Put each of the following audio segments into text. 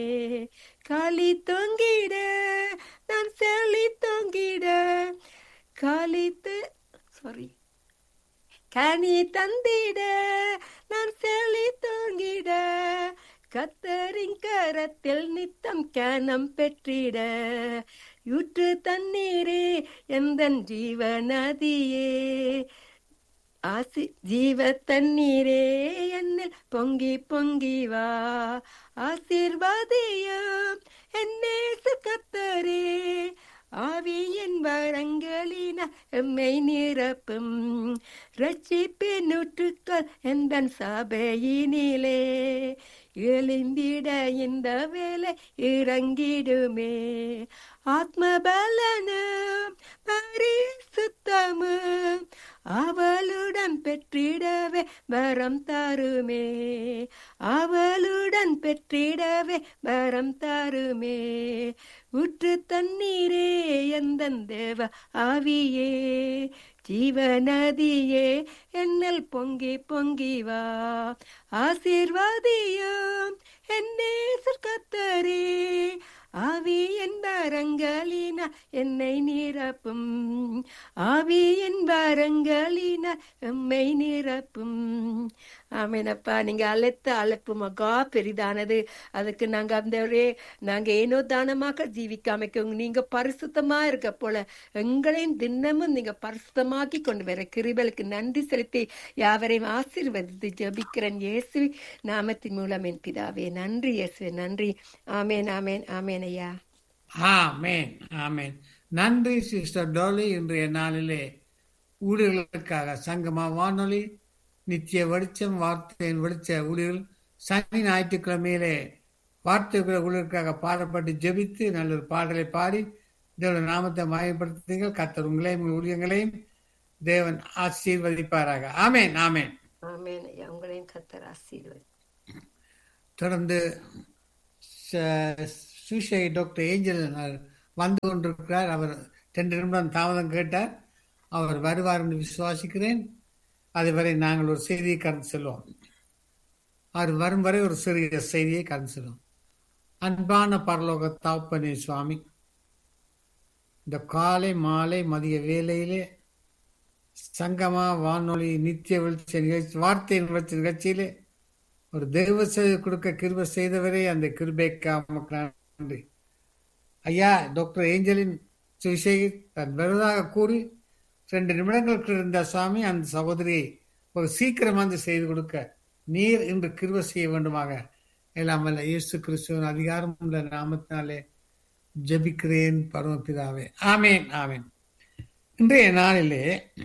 காலி தொங்கிட நான் செழி தொங்கிட காலித்து சாரி கனி தந்திட நான் செழி தொங்கிட கத்தரின் கரத்தில் நித்தம் கனம் பெற்றிட ஊற்று தண்ணீரே எந்தன் ஜீவ நதியே ஜீவ தண்ணீரே என்னில் பொங்கி பொங்கி வா ஆசீர்வாதியம் என்னேசு கத்தரே ஆவியின் வரங்களின எம்மை நிரப்பும் ரட்சிப்பின் நூற்றுக்கள் எந்தன் சபையினிலே எழுந்திட இந்த வேலை இறங்கிடுமே ஆத்ம பலனும் பரிசுத்தமும் அவளுடன் பெற்றிடவே வரம் தருமே அவளுடன் பெற்றிடவே வரம் தருமே ஊற்று தண்ணீரே எந்தன் தேவ ஆவியே ஜீவநதியே என்னில் பொங்கி பொங்கி வா ஆசீர்வாதியம் என்னேசர் கத்தரே ஆவியின் வரங்களின என்னை நிரப்பும் ஆவியின் வரங்களின எம்மை நிரப்பும். ஆமேனப்பா, நீங்க அழைத்த அழைப்பு மகா பெரிதானது. அதுக்கு நாங்க ஏனோ தானமாக ஜீவிக்காம நீங்க பரிசுத்தமா இருக்க போல எங்களையும் தினமும் நீங்க பரிசுத்தமாக்கி கொண்டு வர கிருபைக்கு நன்றி செலுத்தி யாவரையும் ஆசீர்வதித்து ஜெபிக்கிறேன் இயேசு நாமத்தின் மூலம் என் பிதாவே. நன்றி இயேசுவே, நன்றி. ஆமேன் ஆமேன் ஆமேன் ஐயா. ஆமேன் ஆமேன். நன்றி சிஸ்டர் டோலி. இன்றைய நாளிலே ஊழியர்களுக்காக சங்கமா வானொலி நித்திய வெளிச்சம் வார்த்தையின் வெளிச்ச ஊழியர்கள் சனி ஞாயிற்றுக்கிழமையிலே வார்த்தை ஊழியர்களுக்காக பாடப்பட்டு ஜெபித்து நல்ல ஒரு பாடலை பாடி தேவன் நாமத்தை மயப்படுத்துங்கள். கர்த்தர் உங்களையும் ஊழியங்களையும் தேவன் ஆசீர்வதிப்பாராக. ஆமேன் ஆமேன் ஆமேன் ஐயா. உங்களையும் கர்த்தர் ஆசீர்வதி. தொடர்ந்து சுவிசேஷ டாக்டர் ஏஞ்சல் வந்து கொண்டிருக்கிறார். அவர் 2 நிமிடம் தாமதம் கேட்டார். அவர் வருவார் என்று விசுவாசிக்கிறேன். அதுவரை நாங்கள் ஒரு செய்தியை கடந்து செல்வோம். அவர் வரும் வரை ஒரு சிறிய செய்தியை கடந்து செல்வோம். அன்பான பரலோக தகப்பனே சுவாமி, இந்த காலை மாலை மதிய வேளையிலே சங்கமா வானொலி நித்திய வெளிச்ச நிகழ்ச்சி வார்த்தையின் வெளிச்ச நிகழ்ச்சியிலே ஒரு தெய்வ செய்தி கொடுக்க கிருபை செய்தவரே அந்த கிருபைக்காக நன்றி ஐயா. டாக்டர் ஏஞ்சலின் சுவிசேஷ தன் விரதாக கூறி 2 நிமிடங்களுக்கு இருந்த சுவாமி அந்த சகோதரியை ஒரு சீக்கிரம் வந்து செய்து கொடுக்க நீர் இன்று கிருபை செய்ய வேண்டுமாக எல்லாம் வல்ல இயேசு கிறிஸ்துவின் அதிகாரம் உள்ள நாமத்தினாலே ஜெபிக்கிறேன் பரமபிதாவே. ஆமேன் ஆமேன். இன்றைய நாளிலே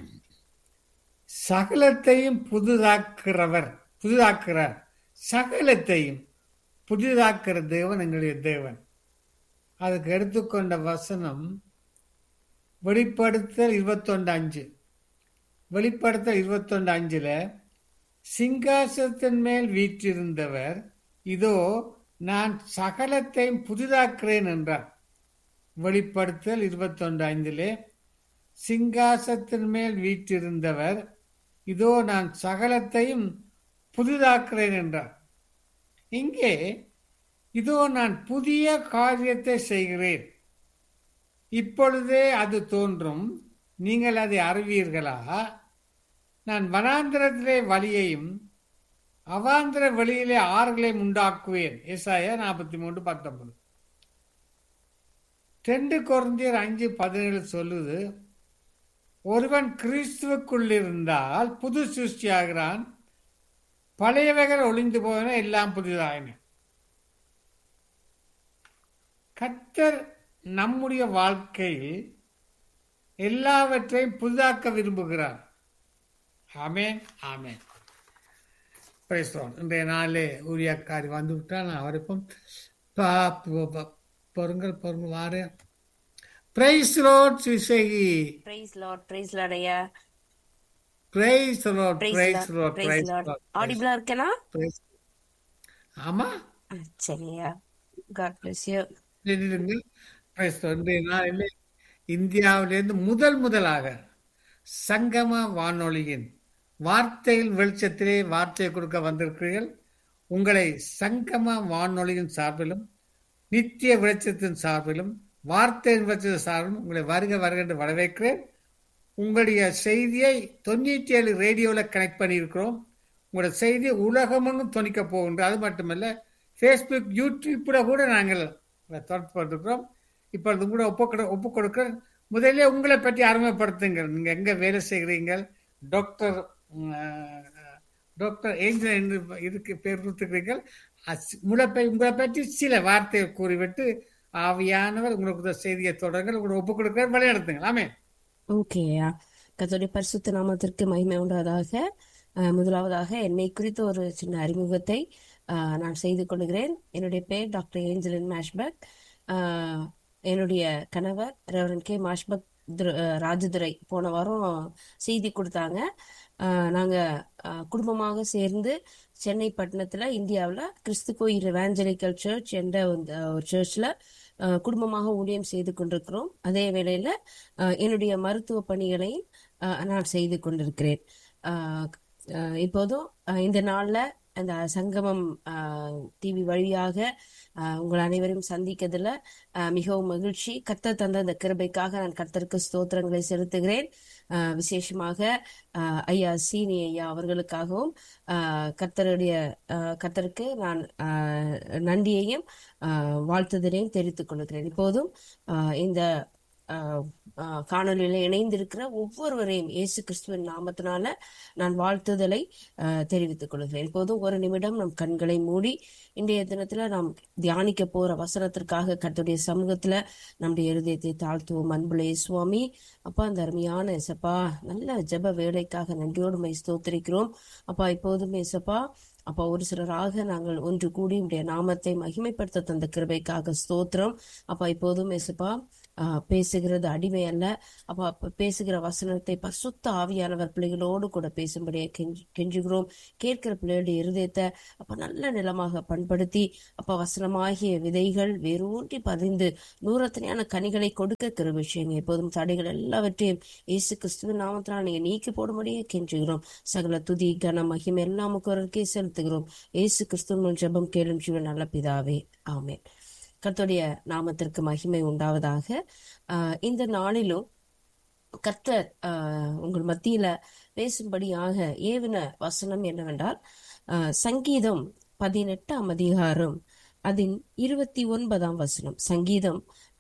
சகலத்தையும் புதிதாக்குறார். சகலத்தையும் புதிதாக்குற தேவன் எங்களுடைய தேவன். அதுக்கு எடுத்துக்கொண்ட வசனம் வெளிப்படுத்தல் 21:5. வெளிப்படுத்தல் 21:5 சிங்காசனத்தின் மேல் வீற்றிருந்தவர் இதோ நான் சகலத்தையும் புதிதாக்குறேன் என்றார். வெளிப்படுத்தல் 21:5 சிங்காசனத்தின் மேல் வீற்றிருந்தவர் இதோ நான் சகலத்தையும் புதிதாக்குறேன் என்றார். இங்கே இதோ நான் புதிய காரியத்தை செய்கிறேன், இப்பொழுதே அது தோன்றும், நீங்கள் அதை அறிவீர்களா? நான் வனாந்திரத்திலே வழியையும் அவாந்திர வெளியிலே ஆறுகளையும் உண்டாக்குவேன். ஏசாயா 43:19. 2 கொரிந்தியர் 5:17 சொல்லுது, ஒருவன் கிறிஸ்துவுக்குள் இருந்தால் புது சிருஷ்டியாகிறான், பழையவைகள் ஒளிந்து போன எல்லாம் புதிதாயின. கர்த்தர் நம்முடைய வாழ்க்கையில் எல்லாவற்றையும் புதிதாக்க விரும்புகிறார். ஆமேன் ஆமேன். இன்றைய நாளே ஊழியக்காரி வந்து விட்டால் நான் அவருக்கும் பொருங்கள் வாரு. Price Lord சுவிசேகி. பிரைஸ் லார்ட் ஐயா. Price Lord price Lord price Lord. ஆடிபிளா இருக்கேனா? ஆமா சரியா. God bless you. இன்றைய நாளிலே இந்தியாவிலிருந்து முதலாக சங்கம வானொலியின் வார்த்தையில் வெளிச்சத்திலே வார்த்தையை கொடுக்க வந்திருக்கிறீர்கள். உங்களை சங்கம வானொலியின் சார்பிலும் நித்திய வெளிச்சத்தின் சார்பிலும் வார்த்தையின் வெளிச்சத்தின் சார்பிலும் உங்களை வருக வருக என்று வரவேற்கிறேன். உங்களுடைய செய்தியை 97 ரேடியோவில் கனெக்ட் பண்ணியிருக்கிறோம். உங்களோட செய்தியை உலகமெங்கும் துணிக்க போகின்றோம். அது மட்டுமல்ல, ஃபேஸ்புக், யூடியூப்ல கூட நாங்கள் தொடர்பு கொண்டிருக்கிறோம். இப்பொழுது கூட ஒப்பு கொடுக்கிறேன். முதல்ல உங்களை பற்றி அறிமுகப்படுத்துங்கள். நீங்க எங்க வேலை செய்கிறீங்க? டாக்டர் டாக்டர் ஏஞ்சல் என்று இதுக்கு பேர் கொடுத்துக்கிறீர்கள். உங்களை பற்றி சில வார்த்தையை கூறிவிட்டு ஆவியானவர் உங்களுக்கு செய்தியை தொடர்கள். உங்களை ஒப்பு கொடுக்கிறேன், வழிநடத்துங்கள். ஆமே. ஓகேயா. கர்த்தருடைய பரிசுத்த நாமத்திற்கு மகிமை உண்டாவதாக. முதலாவதாக என்னை குறித்த ஒரு சின்ன அறிமுகத்தை நான் செய்து கொள்கிறேன். என்னுடைய பெயர் டாக்டர் ஏஞ்சலின் மாஷ்பக். என்னுடைய கணவர் ரெவரண்ட் கே மாஷ்பக் ராஜதுரை போன வாரம் செய்தி கொடுத்தாங்க. நாங்கள் குடும்பமாக சேர்ந்து சென்னை பட்டணத்தில் இந்தியாவில் கிறிஸ்து கோயில் எவாஞ்சலிக்கல் சர்ச் என்ற ஒரு சர்ச்சில் குடும்பமாக ஊழியம் செய்து கொண்டிருக்கிறோம். அதே வேளையில் என்னுடைய மருத்துவ பணிகளையும் நான் செய்து கொண்டிருக்கிறேன். இப்போதும் இந்த நாளில் அந்த சங்கமம் டிவி வழியாக உங்கள் அனைவரையும் சந்திக்கிறதுல மிகவும் மகிழ்ச்சி. கர்த்தர் தந்த அந்த கிருபைக்காக நான் கர்த்தருக்கு ஸ்தோத்திரங்களை செலுத்துகிறேன். விசேஷமாக ஐயா சீனி ஐயா அவர்களுக்காகவும் கர்த்தருக்கு நான் நன்றியையும் வாழ்த்துதலையும் தெரிவித்துக் கொள்கிறேன். இப்போதும் இந்த காணொலியில இணைந்திருக்கிற ஒவ்வொருவரையும் இயேசு கிறிஸ்துவின் நாமத்தினால நான் வாழ்த்துதலை தெரிவித்துக் கொள்கிறேன். இப்போதும் ஒரு நிமிடம் நம் கண்களை மூடி இன்றைய தினத்துல நாம் தியானிக்க போற வசனத்திற்காக கர்த்தருடைய சமூகத்துல நம்முடைய இருதயத்தை தாழ்த்துவோம். அன்புலே சுவாமி, அப்பா, அந்த அருமையான ஏசப்பா நல்ல ஜெப வேலைக்காக நன்றியோடு ஸ்தோத்திரிக்கிறோம். அப்பா, இப்போதும் ஏசப்பா அப்பா ஒரு சிலராக நாங்கள் ஒன்று கூடி உடைய நாமத்தை மகிமைப்படுத்த தந்த கிருபைக்காக ஸ்தோத்திரம். அப்பா, இப்போதும் ஏசப்பா பேசுகிறது அடிமை அல்ல. அப்பா, பேசுகிற வசனத்தை பரிசுத்த ஆவியானவர் பிள்ளைகளோடு கூட பேசும்படியே கெஞ்சுகிறோம். கேட்கிற பிள்ளைகளுடைய இருதயத்தை அப்ப நல்ல நிலமாக பண்படுத்தி அப்பா வசனமாகிய விதைகள் வேரூன்றி பதிந்து நூறத்தனையான கனிகளை கொடுக்க கிருபை செய்யுங்க. எப்போதும் தடைகள் எல்லாவற்றையும் இயேசு கிறிஸ்துவின் நாமத்தினால் நீங்க நீக்கி போடும்படியே கெஞ்சுகிறோம். சகல துதி கன மகிமை எல்லாம் உக்கரருக்கே செலுத்துகிறோம். இயேசு கிறிஸ்துவின் ஜெபம் கேளும் ஜீவன் நல்ல பிதாவே, ஆமென். கர்த்தருடைய நாமத்திற்கு மகிமை உண்டாவதாக. இந்த நாளிலும் கர்த்தர் உங்கள் மத்தியில பேசும்படியாக ஏவின வசனம் என்னவென்றால், சங்கீதம் 18ஆம் அதிகாரம் அதன் 29ஆம் வசனம். சங்கீதம்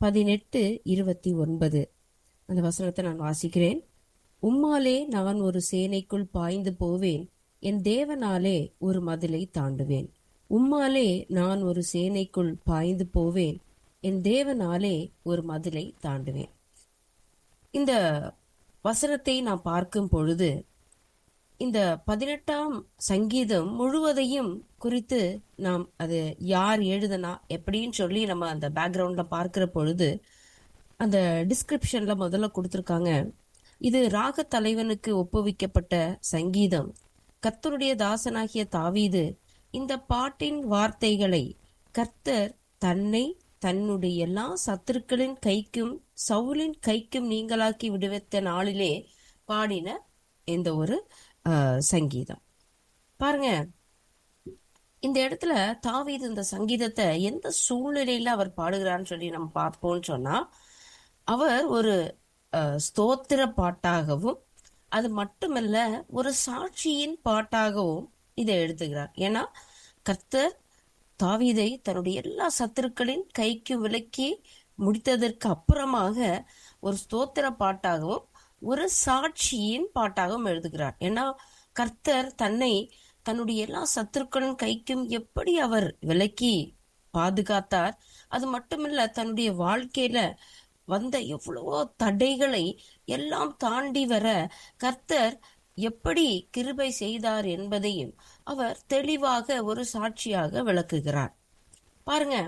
18:29 அந்த வசனத்தை நான் வாசிக்கிறேன். உம்மாலே நான் ஒரு சேனைக்குள் பாய்ந்து போவேன், என் தேவனாலே ஒரு மதிலை தாண்டுவேன். உம்மாலே நான் ஒரு சேனைக்குள் பாய்ந்து போவேன், என் தேவனாலே ஒரு மதிலை தாண்டுவேன். இந்த வசனத்தை நாம் பார்க்கும் பொழுது இந்த 18ஆம் சங்கீதம் முழுவதையும் குறித்து நாம் அது யார் எழுதுனா எப்படின்னு சொல்லி நம்ம அந்த பேக்ரவுண்ட்ல பார்க்கிற பொழுது அந்த டிஸ்கிரிப்ஷன்ல முதல்ல கொடுத்திருக்காங்க, இது ராக தலைவனுக்கு ஒப்புவிக்கப்பட்ட சங்கீதம். கர்த்தருடைய தாசனாகிய தாவீது இந்த பாட்டின் வார்த்தைகளை கர்த்தர் தன்னை தன்னுடைய எல்லா சத்துருக்களின் கைக்கும் சவுலின் கைக்கும் நீங்களாக்கி விடுவித்த நாளிலே பாடின இந்த ஒரு சங்கீதம். பாருங்க, இந்த இடத்துல தாவீது இந்த சங்கீதத்தை எந்த சூழ்நிலையில அவர் பாடுகிறான்னு சொல்லி நம்ம பார்ப்போம்னு சொன்னா, அவர் ஒரு ஸ்தோத்திர பாட்டாகவும் அது மட்டுமல்ல ஒரு சாட்சியின் பாட்டாகவும் இதை எழுதுகிறார். ஏன்னா கர்த்தர் தாவீதை தன்னுடைய எல்லா சத்துருக்களின் கைக்கு விலக்கி முடித்ததற்கு அப்புறமாக ஒரு ஸ்தோத்திர பாட்டாகவும் ஒரு சாட்சியின் பாட்டாகவும் எழுதுகிறார். ஏன்னா கர்த்தர் தன்னை தன்னுடைய எல்லா சத்துருக்களின் கைக்கும் எப்படி அவர் விலக்கி பாதுகாத்தார், அது மட்டுமில்ல தன்னுடைய வாழ்க்கையில வந்த எவ்வளவோ தடைகளை எல்லாம் தாண்டி வர கர்த்தர் எப்படி கிருபை செய்தார் என்பதையும் அவர் தெளிவாக ஒரு சாட்சியாக விளக்குகிறார். பாருங்க,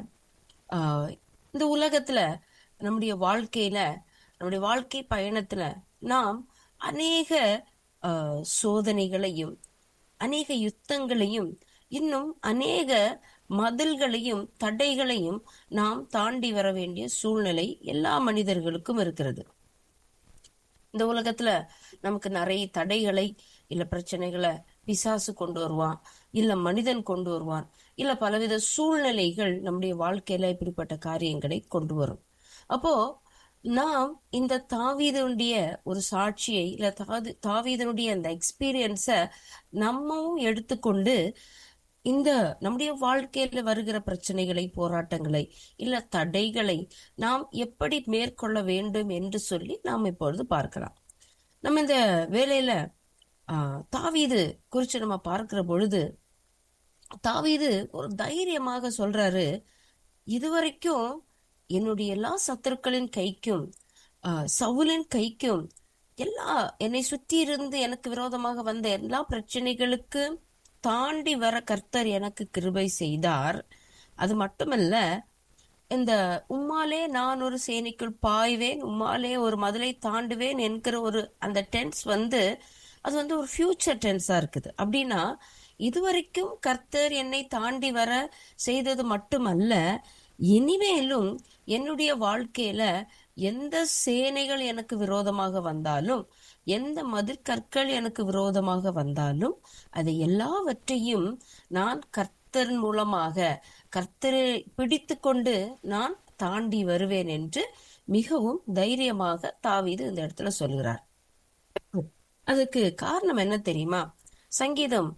இந்த உலகத்துல நம்முடைய வாழ்க்கையில நம்முடைய வாழ்க்கை பயணத்துல நாம் அநேக சோதனைகளையும் அநேக யுத்தங்களையும் இன்னும் அநேக மதில்களையும் தடைகளையும் நாம் தாண்டி வர வேண்டிய சூழ்நிலை எல்லா மனிதர்களுக்கும் இருக்கிறது. இந்த உலகத்துல நமக்கு நிறைய தடைகளை இல்ல பிரச்சனைகளை பிசாசு கொண்டு வருவான், இல்ல மனிதன் கொண்டு வருவான், இல்ல பலவித சூழ்நிலைகள் நம்முடைய வாழ்க்கையில இப்படிப்பட்ட காரியங்களை கொண்டு வரும். அப்போ நாம் இந்த தாவீதுடைய ஒரு சாட்சியை இல்ல தாவீதுடைய அந்த எக்ஸ்பீரியன்ஸ நம்மவும் எடுத்துக்கொண்டு இந்த நம்முடைய வாழ்க்கையில வருகிற பிரச்சனைகளை, போராட்டங்களை இல்ல தடைகளை நாம் எப்படி மேற்கொள்ள வேண்டும் என்று சொல்லி நாம் இப்பொழுது பார்க்கலாம். நம்ம இந்த வேலையில தாவீது குறிச்சு நம்ம பார்க்கிற பொழுது, தாவீது ஒரு தைரியமாக சொல்றாரு, இதுவரைக்கும் என்னுடைய எல்லா சத்துருக்களின் கைக்கும் சவுலின் கைக்கும் எல்லா என்னை சுத்தி இருந்து எனக்கு விரோதமாக வந்த எல்லா பிரச்சனைகளுக்கு தாண்டி வர கர்த்தர் எனக்கு கிருபை செய்தார். அது மட்டுமல்ல, இந்த உம்மாலே நான் ஒரு சேனைக்குள் பாய்வேன், உம்மாலே ஒரு மதிலை தாண்டுவேன் என்கிற ஒரு அந்த டென்ஸ் அது ஒரு ஃபியூச்சர் டென்ஸா இருக்குது. அப்படின்னா இதுவரைக்கும் கர்த்தர் என்னை தாண்டி வர செய்தது மட்டுமல்ல, இனிமேலும் என்னுடைய வாழ்க்கையில எந்த சேனைகள் எனக்கு விரோதமாக வந்தாலும், எந்த மதிற்கற்கள் எனக்கு விரோதமாக வந்தாலும், அதை எல்லாவற்றையும் நான் கர்த்தர் மூலமாக கர்த்தரை பிடித்து கொண்டு நான் தாண்டி வருவேன் என்று மிகவும் தைரியமாக தாவீது இந்த இடத்துல சொல்கிறார். அதுக்கு காரணம் என்ன தெரியுமா? சங்கீதம்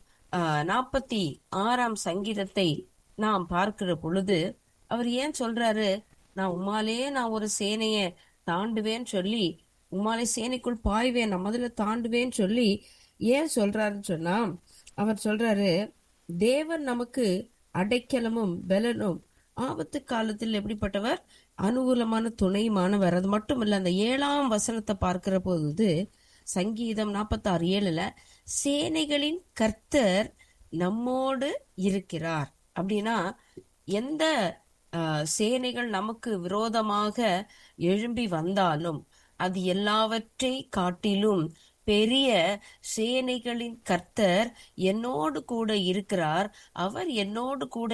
46 சங்கீதத்தை நாம் பார்க்கிற பொழுது அவர் ஏன் சொல்றாரு, நான் ஒரு சேனையை தாண்டுவேன்னு சொல்லி, உம்மாலே சேனைக்குள் பாய்வேன், நான் முதல்ல தாண்டுவேன்னு சொல்லி ஏன் சொல்றாருன்னு சொன்னா, அவர் சொல்றாரு, தேவன் நமக்கு அடைக்கலமும் பலனும், ஆபத்து காலத்தில் எப்படிப்பட்டவர், அனுகூலமான துணையுமானவர். அது மட்டும் இல்ல, அந்த 7ஆம் வசனத்தை பார்க்கிற போது சங்கீதம் 46:7 சேனைகளின் கர்த்தர் நம்மோடு இருக்கிறார். அப்படின்னா எந்த சேனைகள் நமக்கு விரோதமாக எழும்பி வந்தாலும் அது எல்லாவற்றை காட்டிலும் பெரிய சேனைகளின் கர்த்தர் என்னோடு கூட இருக்கிறார். அவர் என்னோடு கூட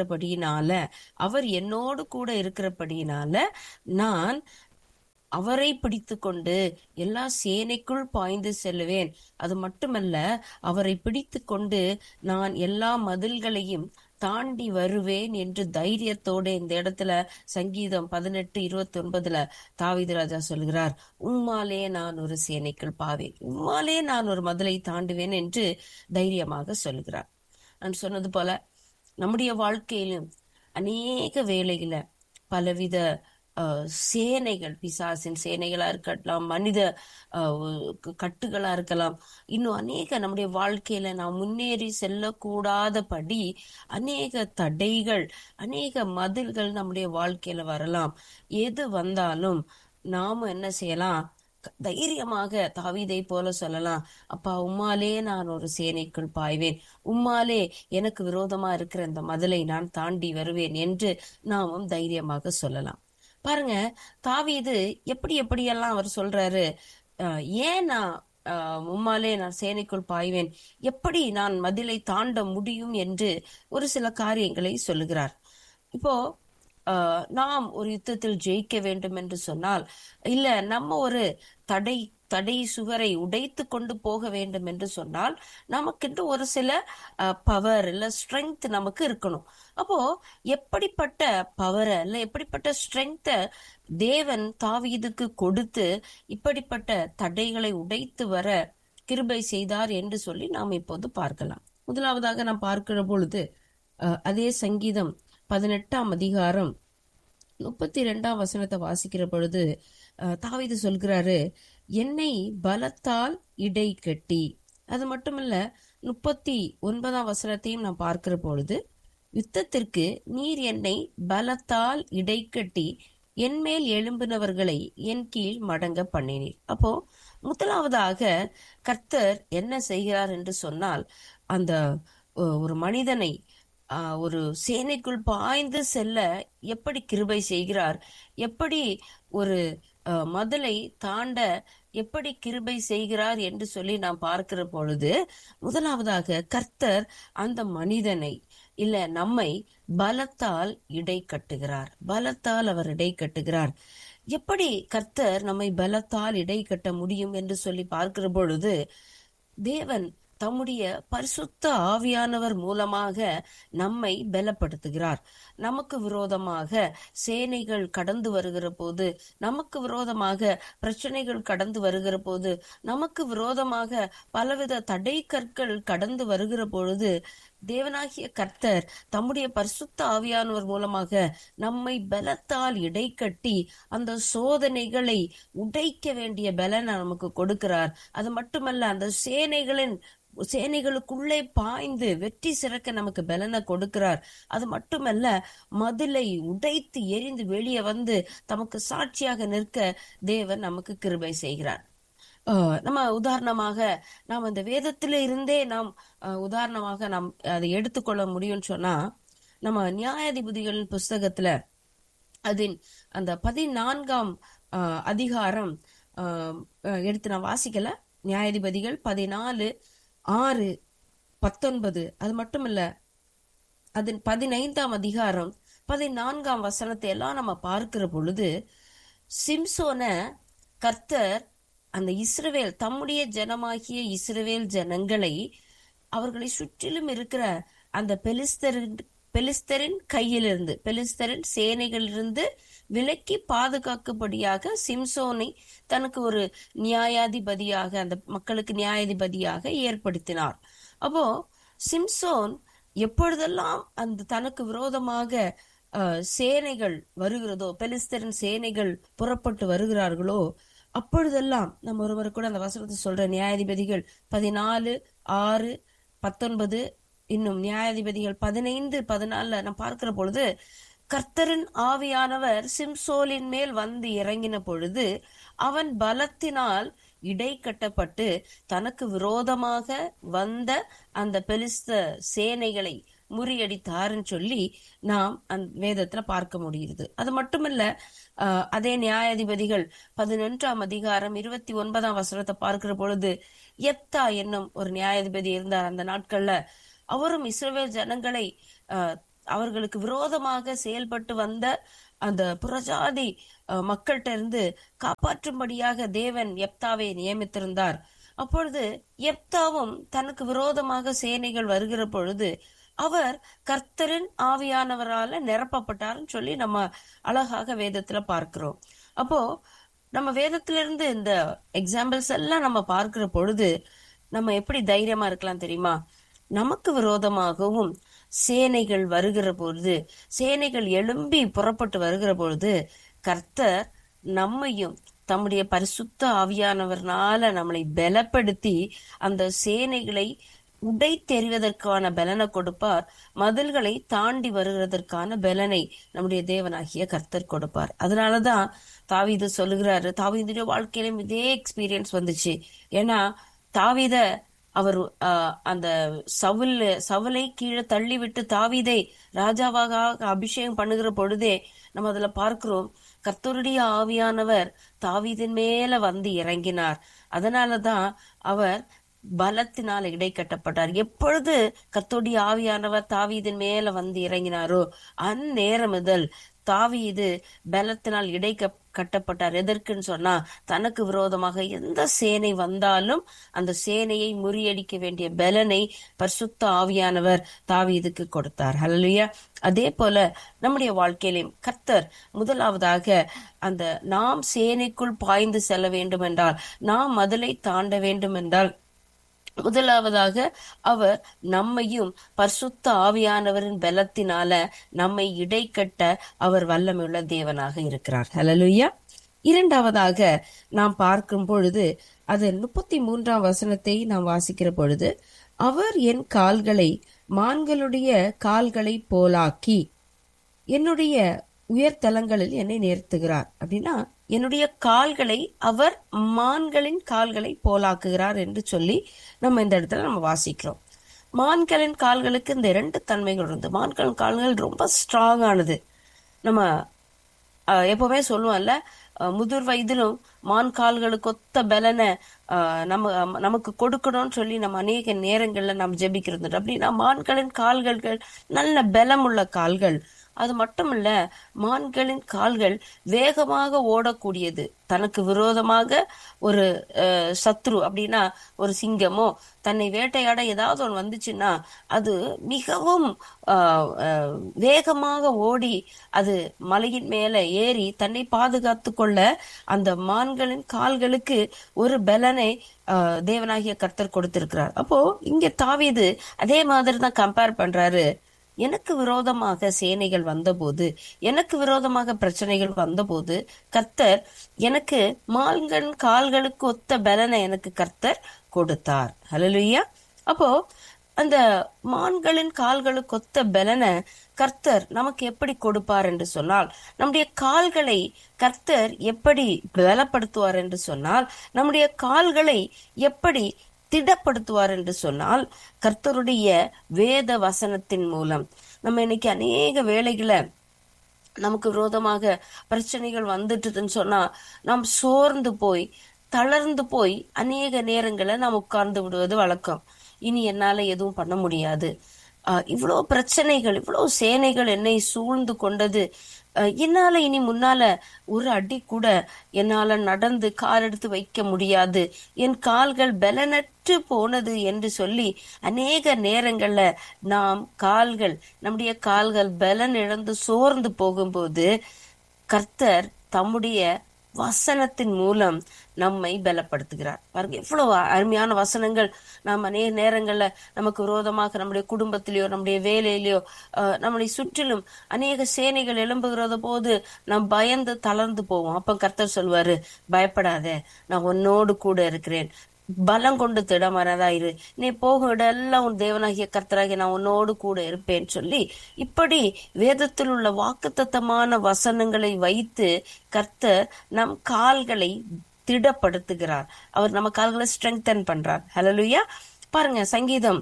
இருக்கிறபடியினால நான் அவரை பிடித்து கொண்டு எல்லா சேனைக்குள் பாய்ந்து செல்லுவேன். அது மட்டுமல்ல, அவரை பிடித்து கொண்டு நான் எல்லா மதில்களையும் தாண்டி வருவேன் என்று தைரியத்தோட இந்த இடத்துல சங்கீதம் 18:29 தாவீது ராஜா சொல்கிறார், உம்மாலே நான் ஒரு சேனைக்குள் பாவேன், உம்மாலே நான் ஒரு மதிலை தாண்டுவேன் என்று தைரியமாக சொல்கிறார். நான் சொன்னது போல நம்முடைய வாழ்க்கையிலும் அநேக வேளையில பலவித சேனைகள், பிசாசின் சேனைகளா இருக்கலாம், மனித கட்டுகளா இருக்கலாம், இன்னும் அநேக நம்முடைய வாழ்க்கையில நாம் முன்னேறி செல்லக்கூடாதபடி அநேக தடைகள், அநேக மதில்கள் நம்முடைய வாழ்க்கையில வரலாம். எது வந்தாலும் நாம என்ன செய்யலாம்? தைரியமாக தாவீதை போல சொல்லலாம், அப்பா உம்மாலே நான் ஒரு சேனைக்குள் பாய்வேன், உம்மாலே எனக்கு விரோதமா இருக்கிற இந்த மதிலை நான் தாண்டி வருவேன் என்று நாமும் தைரியமாக சொல்லலாம். பாருங்க, தாவீது எப்படியெல்லாம் அவர் சொல்றாரு. ஏன் நான் உம்மாலே நான் சேனைக்குள் பாய்வேன், எப்படி நான் மதிலை தாண்ட முடியும் என்று ஒரு சில காரியங்களை சொல்லுகிறார். இப்போ நாம் ஒரு யுத்தத்தில் ஜெயிக்க வேண்டும் என்று சொன்னால், இல்ல நம்ம ஒரு தடை சுவரை உடைத்து கொண்டு போக வேண்டும் என்று சொன்னால், நமக்கு ஒரு சில பவர் இல்ல ஸ்ட்ரென்த் நமக்கு இருக்கணும். அப்போ எப்படிப்பட்ட பவரை இல்ல எப்படிப்பட்ட ஸ்ட்ரென்த்தை தேவன் தாவீதுக்கு கொடுத்து இப்படிப்பட்ட தடைகளை உடைத்து வர கிருபை செய்தார் என்று சொல்லி நாம் இப்போது பார்க்கலாம். முதலாவதாக நாம் பார்க்கிற பொழுது அதே சங்கீதம் 18ஆம் அதிகாரம் 32ஆம் வசனத்தை வாசிக்கிற பொழுது தாவீது சொல்கிறாரு, என்னை பலத்தால் இடை கட்டி. அது மட்டுமல்ல, 39ஆம் வசனத்தையும் நான் பார்க்கிற பொழுது, யுத்தத்திற்கு நீர் என்னை பலத்தால் இடை கட்டி என் மேல் எழும்பினவர்களை என் கீழ் மடங்க பண்ணினீர். அப்போ முதலாவதாக கர்த்தர் என்ன செய்கிறார் என்று சொன்னால், அந்த ஒரு மனிதனை ஒரு சேனைக்குள் பாய்ந்து செல்ல எப்படி கிருபை செய்கிறார், எப்படி ஒரு மதிலை தாண்ட எப்படி கிருபை செய்கிறார் என்று சொல்லி நாம் பார்க்கிற பொழுது, முதலாவதாக கர்த்தர் அந்த மனிதனை இல்ல நம்மை பலத்தால் இடை கட்டுகிறார். பலத்தால் அவர் இடை கட்டுகிறார். எப்படி கர்த்தர் நம்மை பலத்தால் இடை கட்ட முடியும் என்று சொல்லி பார்க்கிற பொழுது, தேவன் தம்முடைய பரிசுத்த ஆவியானவர் மூலமாக நம்மை பலப்படுத்துகிறார். நமக்கு விரோதமாக சேனைகள் கடந்து வருகிற போது, நமக்கு விரோதமாக பிரச்சனைகள் கடந்து வருகிற போது, நமக்கு விரோதமாக பலவித தடை கற்கள் கடந்து வருகிற பொழுது, தேவனாகிய கர்த்தர் தம்முடைய பரிசுத்த ஆவியானவர் மூலமாக நம்மை பலத்தால் இடை கட்டி அந்த சோதனைகளை உடைக்க வேண்டிய பலனை நமக்கு கொடுக்கிறார். அது மட்டுமல்ல, அந்த சேனைகளுக்குள்ளே பாய்ந்து வெற்றி சிறக்க நமக்கு பலனை கொடுக்கிறார். அது மட்டுமல்ல, மதிலை உடைத்து எரிந்து வெளியே வந்து தமக்கு சாட்சியாக நிற்க தேவன் நமக்கு கிருபை செய்கிறார். நம்ம உதாரணமாக நாம் இந்த வேதத்தில இருந்தே நாம் உதாரணமாக நாம் அதை எடுத்துக்கொள்ள முடியும்னு சொன்னா, நம்ம நியாயாதிபதிகள் புஸ்தகத்துல அதன் அந்த 14ஆம் அதிகாரம் எடுத்து நான் வாசிக்கல. நியாயாதிபதிகள் 14:6-19. அது மட்டும் இல்ல, அதன் 15ஆம் அதிகாரம் 14ஆம் வசனத்தை எல்லாம் நம்ம பார்க்கிற பொழுது, சிம்சோன கர்த்தர் அந்த இஸ்ரவேல் தம்முடைய ஜனமாகிய இஸ்ரவேல் ஜனங்களை, அவர்களை சுற்றிலும் இருக்கிற அந்த பெலிஸ்தரின் கையிலிருந்து, பெலிஸ்தரின் சேனைகளிலிருந்து விலக்கி பாதுகாக்கும்படியாக சிம்சோனை தனக்கு ஒரு நியாயாதிபதியாக, அந்த மக்களுக்கு நியாயாதிபதியாக ஏற்படுத்தினார். அப்போ சிம்சோன் எப்பொழுதெல்லாம் அந்த தனக்கு விரோதமாக சேனைகள் வருகிறதோ, பெலிஸ்தரின் சேனைகள் புறப்பட்டு வருகிறார்களோ, அப்பொழுதெல்லாம் நம்ம ஒருவர் கூட அந்த வசனத்தை சொல்ற, நியாயாதிபதிகள் 14:6-19, இன்னும் நியாயாதிபதிகள் 15:14 நான் பார்க்கிற பொழுது, கர்த்தரின் ஆவியானவர் சிம்சோலின் மேல் வந்து இறங்கின பொழுது அவன் பலத்தினால் இடை கட்டப்பட்டு தனக்கு விரோதமாக வந்த அந்த பெலிஸ்த சேனைகளை முறியடித்தாருன்னு சொல்லி நாம் அந்த வேதத்துல பார்க்க முடியுது. அது மட்டுமல்ல, அதே நியாயாதிபதிகள் 11ஆம் அதிகாரம் 29ஆம் வசனத்தை பார்க்கிற பொழுது, யெப்தா என்னும் ஒரு நியாயாதிபதி இருந்தார் அந்த நாட்கள்ல. அவரும் இஸ்ரவேல் ஜனங்களை அவர்களுக்கு விரோதமாக செயல்பட்டு வந்த அந்த புறஜாதி மக்கள்கிட்ட இருந்து காப்பாற்றும்படியாக தேவன் யெப்தாவை நியமித்திருந்தார். அப்பொழுது யெப்தாவும் தனக்கு விரோதமாக சேனைகள் வருகிற பொழுது அவர் கர்த்தரின் ஆவியானவரால நிரப்பப்பட்டார்னு சொல்லி நம்ம அழகாக வேதத்துல பார்க்கிறோம். அப்போ நம்ம வேதத்திலிருந்து இந்த எக்ஸாம்பிள்ஸ் எல்லாம் நம்ம பார்க்கிற பொழுது நம்ம எப்படி தைரியமா இருக்கலாம் தெரியுமா? நமக்கு விரோதமாகவும் சேனைகள் வருகிற பொழுது, சேனைகள் எழும்பி புறப்பட்டு வருகிற பொழுது, கர்த்தர் நம்மையும் தம்முடைய பரிசுத்த ஆவியானவர்னால நம்மளை பலப்படுத்தி அந்த சேனைகளை உடை தெரிவதற்கான பலனை கொடுப்பார். மதில்களை தாண்டி வருகிறதற்கான பலனை நம்முடைய தேவனாகிய கர்த்தர் கொடுப்பார். அதனாலதான் தாவீது சொல்லுகிறாரு, தாவீதுடைய வாழ்க்கையிலும் இதே எக்ஸ்பீரியன்ஸ் வந்துச்சு. ஏன்னா தாவீத அவர் அந்த சவுலை கீழே தள்ளி விட்டு தாவீதை ராஜாவாக அபிஷேகம் பண்ணுகிற பொழுதே நம்ம அதுல பார்க்கிறோம், கர்த்தருடைய ஆவியானவர் தாவீதின் மேல வந்து இறங்கினார். அதனாலதான் அவர் பலத்தினால் இடை கட்டப்பட்டார். எப்பொழுது கர்த்தருடைய ஆவியானவர் தாவீதின் மேல வந்து இறங்கினாரோ அந்நேரம் முதல் தாவீது பலத்தினால் இடை கட்டப்பட்டார். எதற்குன்னு சொன்னா, தனக்கு விரோதமாக எந்த சேனை வந்தாலும் அந்த சேனையை முறியடிக்க வேண்டிய பலனை பரிசுத்த ஆவியானவர் தாவீதுக்கு கொடுத்தார். ஹல்லேலூயா. அதே போல நம்முடைய வாழ்க்கையிலும் கர்த்தர் முதலாவதாக அந்த நாம் சேனைக்குள் பாய்ந்து செல்ல வேண்டும் என்றால், நாம் மதிலை தாண்ட வேண்டும் என்றால், முதலாவதாக அவர் நம்மையும் பரிசுத்த ஆவியானவரின் பலத்தினால நம்மை இடை கட்ட அவர் வல்லமையுள்ள தேவனாக இருக்கிறார். ஹல்லேலூயா. இரண்டாவதாக நாம் பார்க்கும் பொழுது, அது 33ஆம் வசனத்தை நாம் வாசிக்கிற பொழுது, அவர் என் கால்களை மான்களுடைய கால்களை போலாக்கி என்னுடைய உயர்தலங்களில் என்னை நிறுத்துகிறார். அப்படின்னா என்னுடைய கால்களை அவர் மான்களின் கால்களை போலாக்குகிறார் என்று சொல்லி நம்ம இந்த இடத்துல நம்ம வாசிக்கிறோம். மான்களின் கால்களுக்கு இந்த 2 தன்மைகள் இருந்து, மான்களின் கால்கள் ரொம்ப ஸ்ட்ராங் ஆனது. நம்ம எப்பவுமே சொல்லுவோம்ல, முதிர் வயதிலும் மான் கால்களுக்கு ஒத்த பலனை நமக்கு கொடுக்கணும்னு சொல்லி நம்ம அநேக நேரங்கள்ல நம்ம ஜெபிக்கிறது. அப்படின்னா மான்களின் கால்கள் நல்ல பலம் உள்ள கால்கள். அது மட்டும் இல்ல, மான்களின் கால்கள் வேகமாக ஓடக்கூடியது. தனக்கு விரோதமாக ஒரு சத்ரு, அப்படின்னா ஒரு சிங்கமோ தன்னை வேட்டையாட ஏதாவது ஒன்று வந்துச்சுன்னா அது மிகவும் வேகமாக ஓடி அது மலையின் மேல ஏறி தன்னை பாதுகாத்து கொள்ள அந்த மான்களின் கால்களுக்கு ஒரு பலனை தேவனாகிய கர்த்தர் கொடுத்திருக்கிறார். அப்போ இங்க தாவீது அதே மாதிரி தான் கம்பேர் பண்றாரு. எனக்கு விரோதமாக சேனைகள் வந்தபோது, எனக்கு விரோதமாக பிரச்சனைகள் வந்தபோது கர்த்தர் எனக்கு மான்கள் கால்களுக்கு ஒத்த பலனை எனக்கு கர்த்தர் கொடுத்தார். ஹல்லேலூயா. அப்போ அந்த மான்களின் கால்களுக்கு ஒத்த பலனை கர்த்தர் நமக்கு எப்படி கொடுப்பார் என்று சொன்னால், நம்முடைய கால்களை கர்த்தர் எப்படி பலப்படுத்துவார் என்று சொன்னால், நம்முடைய கால்களை எப்படி திடப்படுத்துவார் என்று சொன்னால், கர்த்தருடைய வேத வசனத்தின் மூலம். நம்ம இன்னைக்கு அநேக வேளைகளை நமக்கு விரோதமாக பிரச்சனைகள் வந்துட்டுதுன்னு சொன்னா நாம் சோர்ந்து போய் தளர்ந்து போய் அநேக நேரங்களை நாம் உட்கார்ந்து விடுவது வழக்கம். இனி என்னால எதுவும் பண்ண முடியாது, இவ்வளோ பிரச்சனைகள், இவ்வளோ சேனைகள் என்னை சூழ்ந்து கொண்டது, என்னால இனி முன்னால ஒரு அடி கூட என்னால நடந்து கால் எடுத்து வைக்க முடியாது, என் கால்கள் பலனற்று போனது என்று சொல்லி அநேக நேரங்கள்ல நம்முடைய கால்கள் பலன் இழந்து சோர்ந்து போகும்போது கர்த்தர் தம்முடைய வசனத்தின் மூலம் நம்மை பலப்படுத்துகிறார். பாருங்க, எவ்வளவு அருமையான வசனங்கள். நாம் அநேக நேரங்கள்ல நமக்கு விரோதமாக நம்முடைய குடும்பத்திலேயோ நம்முடைய வேலையிலயோ நம்முடைய சுற்றிலும் அநேக சேனைகள் எழும்புகிறத போது நாம் பயந்து தளர்ந்து போவோம். அப்ப கர்த்தர் சொல்வாரு, பயப்படாத, நான் உன்னோடு கூட இருக்கிறேன், பலம் கொண்டு திடமனதா இரு, நீ போகும் இடெல்லாம் உன் தேவனாகிய கர்த்தராகிய நான் உன்னோடு கூட இருப்பேன்னு சொல்லி, இப்படி வேதத்தில் உள்ள வாக்குத்தத்தமான வசனங்களை வைத்து கர்த்தர் நம் கால்களை திடப்படுத்துகிறார். அவர் நம்ம கால்களை ஸ்ட்ரெங்தன் பண்றார். ஹல்லேலூயா. பாருங்க, சங்கீதம்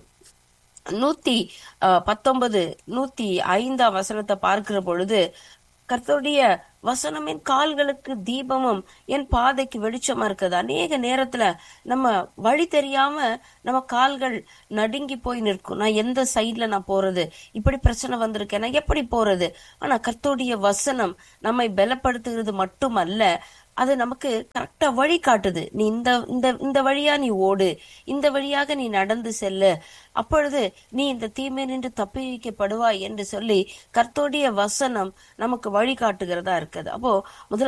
119 105 வசனத்தை பார்க்கிற பொழுது, கர்த்தருடைய வசனம் என் கால்களுக்கு தீபமும் என் பாதைக்கு வெளிச்சமா இருக்குது. அநேக நேரத்துல நம்ம வழி தெரியாம நம்ம கால்கள் நடுங்கி போய் நிற்கும். நான் எந்த சைட்ல நான் போறது, இப்படி பிரச்சனை வந்திருக்கேன், நான் எப்படி போறது? ஆனா கர்த்தருடைய வசனம் நம்மை பலப்படுத்துகிறது மட்டுமல்ல, அது நமக்கு கரெக்டா வழி காட்டுது. நீ இந்த வழியா நீ ஓடு, இந்த வழியாக நீ நடந்து செல்லு, அப்பொழுது நீ இந்த தீமை நின்று தப்பி வைக்கப்படுவாய் என்று சொல்லி கர்த்தருடைய வசனம் நமக்கு வழி காட்டுகிறதா இருக்குது. அப்போ முதல்ல